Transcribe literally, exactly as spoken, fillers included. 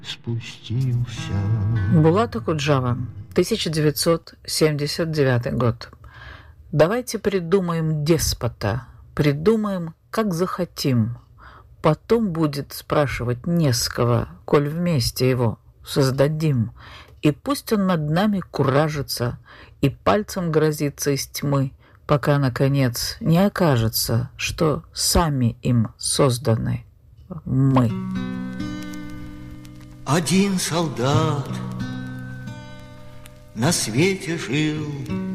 спустился. Булат Акуджава, тысяча девятьсот семьдесят девятый год. Давайте придумаем деспота, придумаем, как захотим. Потом будет спрашивать не с кого, коль вместе его создадим. И пусть он над нами куражится и пальцем грозится из тьмы, пока, наконец, не окажется, что сами им созданы мы. Один солдат на свете жил,